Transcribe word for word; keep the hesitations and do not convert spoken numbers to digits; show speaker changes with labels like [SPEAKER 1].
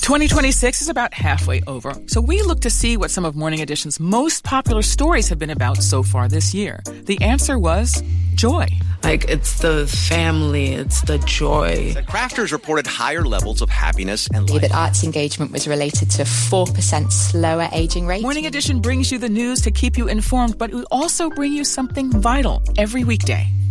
[SPEAKER 1] twenty twenty-six is about halfway over, so we look to see what some of Morning Edition's most popular stories have been about so far this year. The answer was joy.
[SPEAKER 2] Like, it's the family, it's the joy.
[SPEAKER 3] The crafters reported higher levels of happiness and life.
[SPEAKER 4] That arts engagement was related to four percent slower aging rate.
[SPEAKER 1] Morning Edition brings you the news to keep you informed, but we also bring you something vital every weekday.